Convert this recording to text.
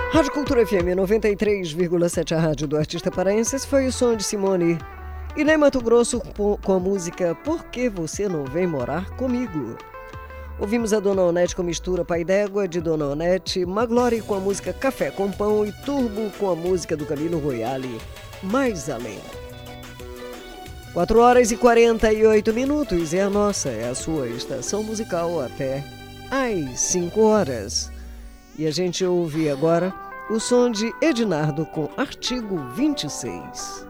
Rádio Cultura FM 93,7, a rádio do artista paraense. Esse foi o som de Simone e Ney Matogrosso com a música Por que Você Não Vem Morar Comigo? Ouvimos a Dona Onete com mistura Pai d'Égua de Dona Onete, Maglore com a música Café com Pão e Turbo com a música do Camilo Royale, Mais Além. 4 horas e 48 minutos é a nossa, é a sua estação musical até às 5 horas. E a gente ouve agora o som de Ednardo com Artigo 26.